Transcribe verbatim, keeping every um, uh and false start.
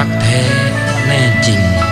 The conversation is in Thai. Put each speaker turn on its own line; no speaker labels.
รักแท้แน่จริง